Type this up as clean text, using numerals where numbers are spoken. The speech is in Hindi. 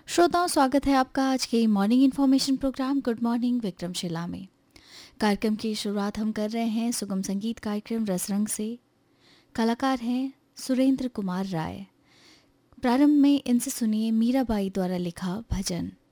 श्रोताओं, स्वागत है आपका आज के morning information programme good morning Vikramshila में। कार्यक्रम की शुरुआत हम कर रहे हैं सुगम संगीत कार्यक्रम रसरंग से। कलाकार हैं सुरेंद्र कुमार राय। प्रारंभ में इनसे सुनिए मीराबाई द्वारा लिखा भजन।